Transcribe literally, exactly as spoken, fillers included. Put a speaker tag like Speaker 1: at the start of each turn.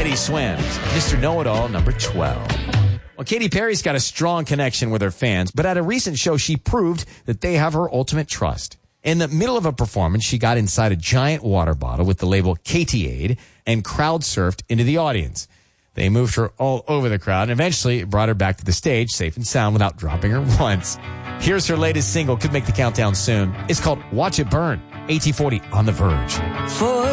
Speaker 1: Teddy Swims, Mister Know-It-All, number twelve. Well, Katy Perry's got a strong connection with her fans, but at a recent show, she proved that they have her ultimate trust. In the middle of a performance, she got inside a giant water bottle with the label Katy-Aid and crowd surfed into the audience. They moved her all over the crowd and eventually brought her back to the stage safe and sound without dropping her once. Here's her latest single, could make the countdown soon. It's called Watch It Burn. A T forty on The Verge.
Speaker 2: For